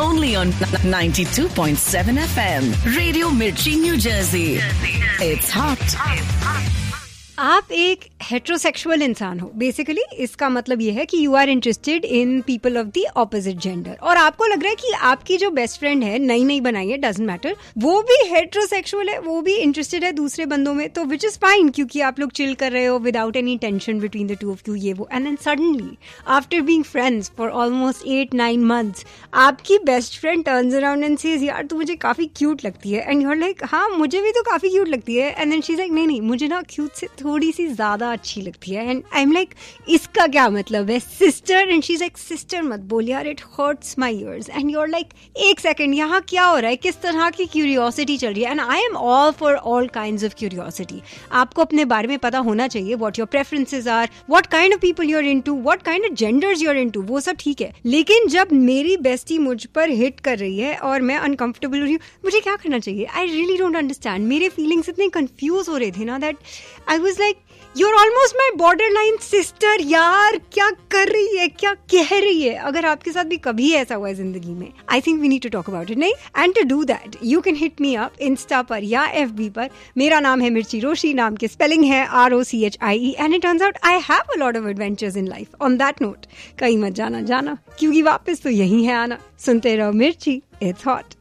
only on 92.7 FM. Radio Mirchi, New Jersey. It's hot. आप एक heterosexual इंसान हो बेसिकली, इसका मतलब ये है कि you are interested in people of the opposite gender, और आपको लग रहा है कि आपकी जो बेस्ट फ्रेंड है, नई नई बनाई है, डजंट मैटर, वो भी हेट्रोसेक्सुअल है, वो भी इंटरेस्टेड है दूसरे बंदों में, तो विच इज फाइन क्योंकि आप लोग चिल कर रहे हो without any tension between the two of you, ये वो, and then suddenly after being friends for almost 8-9 months आपकी best friend turns around and says यार तू मुझे काफी क्यूट लगती है, एंड यू आर लाइक हाँ मुझे भी तो काफी क्यूट लगती है, and then she is like नहीं मुझे ना क्यूट से थोड़ी सी ज्यादा अच्छी लगती है, एंड आई एम लाइक इसका क्या मतलब है sister, and she is like sister मत बोल यार it hurts my years, and you are like एक सेकंड यहाँ क्या हो रहा है, किस तरह की क्यूरियोसिटी चल रही है, and I am all for all kinds of curiosity. आपको अपने बारे में पता होना चाहिए, what your preferences are, what kind of people you are into, what kind of genders you are into, वो सब ठीक है, लेकिन जब मेरी बेस्टी मुझ पर हिट कर रही है और मैं अनकंफर्टेबल हो रही हूँ, मुझे क्या करना चाहिए? I really don't understand. मेरे फीलिंग्स इतने कंफ्यूज हो रहे थे ना that I was like You're almost my borderline sister यार, क्या कर रही है, क्या कह रही है? अगर आपके साथ भी कभी ऐसा हुआ है जिंदगी में, I think we need to talk about it, नहीं? And to do that, you can hit me up Insta पर या FB पर। मेरा नाम है मिर्ची रोशी, नाम के स्पेलिंग है ROCHIE, and it turns out I have a lot of adventures in life. On that note, कहीं मत जाना क्योंकि वापस तो यही है आना। सुनते रहो मिर्ची, it's hot.